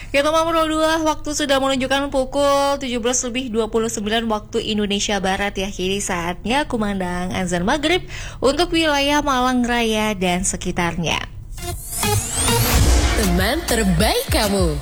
Kita nomor 2, waktu sudah menunjukkan pukul 17:29 waktu Indonesia Barat ya. Kini saatnya kumandang azan maghrib untuk wilayah Malang Raya dan sekitarnya. Teman terbaik kamu.